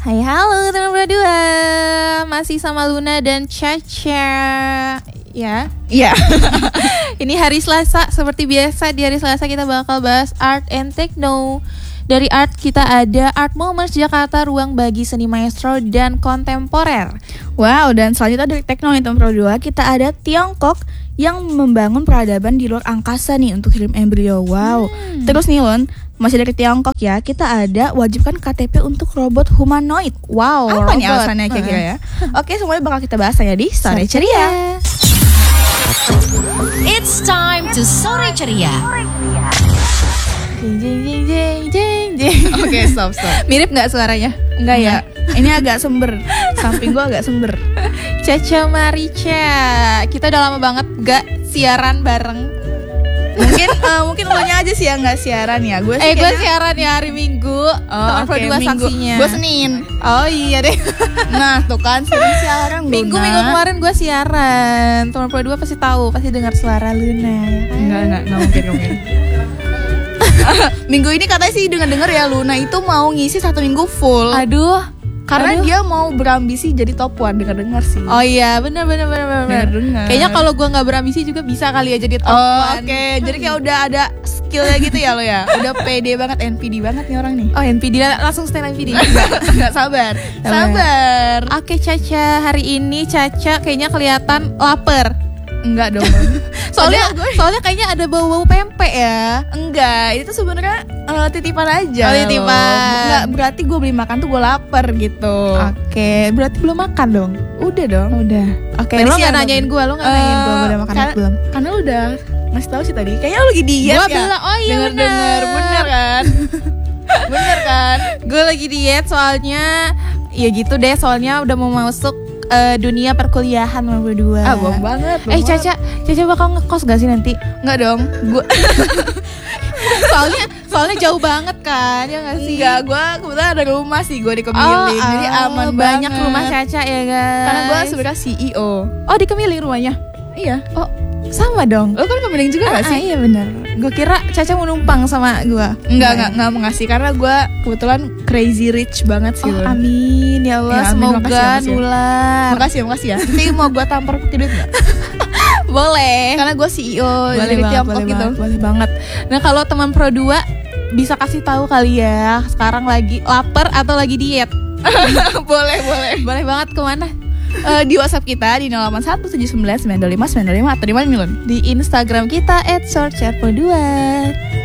Hai halo teman berdua, masih sama Luna dan Caca. Ya, Iya. ini hari Selasa, seperti biasa di hari Selasa kita bakal bahas art and techno. Dari art kita ada Art Moments Jakarta, ruang bagi seni maestro dan kontemporer. Wow, dan selanjutnya dari teknologi tahun Pro 2 kita ada Tiongkok yang membangun peradaban di luar angkasa nih untuk kirim embrio. Wow. Terus nih Lun, masih dari Tiongkok ya, kita ada wajibkan KTP untuk robot humanoid. Wow, Apa nih robot. alasannya kira-kira ya? Oke, semuanya bakal kita bahas ya di Sore Ceria. It's time to Sore Ceria. Jeng jeng jeng jeng jeng jeng. Oke, stop. Mirip nggak suaranya? Enggak ya? Ini agak sember. Samping gua agak sember. Caca Marica, kita udah lama banget gak siaran bareng. Mungkin lo nya aja sih yang nggak siaran ya. Gue Gue siaran ya hari Minggu. Teman Pro 2 saksinya. Gue Senin. Oh iya deh. Nah, tuh kan sering siaran Minggu kemarin gue siaran. Teman Pro 2 pasti tahu, pasti dengar suara Luna ya kan? Enggak mungkin. Minggu ini katanya sih dengar ya Luna itu mau ngisi 1 minggu full. Karena dia mau berambisi jadi top 1, dengar sih. Oh iya, benar. Dengar. Kayaknya kalau gue nggak berambisi juga bisa kali ya jadi top 1. Oke. Jadi kayak udah ada skillnya gitu ya lo ya. Udah pede banget, NPD banget nih orang nih. Oh NPD, langsung stand NPD. Enggak sabar. Oke Caca, hari ini Caca kayaknya kelihatan lapar. Enggak dong. Soalnya kayaknya ada bau-bau pempek ya. Enggak, itu sebenarnya titipan aja. Oh, titipan. Enggak berarti gue beli makan tuh gue lapar gitu. Oke, berarti belum makan dong. Udah dong. Udah. Oke, Tadi lo sih nggak ada nanyain gue udah makan atau belum? Karena lu udah ngasih tahu sih tadi. Kayaknya lu lagi diet Gua ya. bilang, oh iya Bener kan? Bener kan? Gue lagi diet soalnya, ya gitu deh. Soalnya udah mau masuk dunia perkuliahan nomor 2. Bohong banget. Caca bakal ngekos gak sih nanti? Enggak dong. Gue soalnya jauh banget kan, ya gak sih? enggak, gue kebetulan ada rumah sih, gue di Kemiling. Jadi aman banyak banget. rumah Caca ya guys. Karena gue sebenarnya CEO. Oh di Kemiling rumahnya? Iya. Oh sama dong. Lo kan Kemiling juga gak sih? Iya benar. Gue kira Caca mau numpang sama gue. Enggak mau ngasih karena gue kebetulan crazy rich banget sih. Oh amin ya Allah, Ya, amin. semoga Makasih ya. nular. Makasih ya. Nanti mau gue tampar pakai duit nggak? Boleh. Karena gue CEO dari Tiongkok gitu. Boleh banget. Nah kalau teman Pro 2 bisa kasih tahu kali ya, sekarang lagi lapar atau lagi diet? Boleh. Boleh banget, kemana? Di WhatsApp kita di 0817992595 atau di mana Milon? Di Instagram kita @sorchatpro2.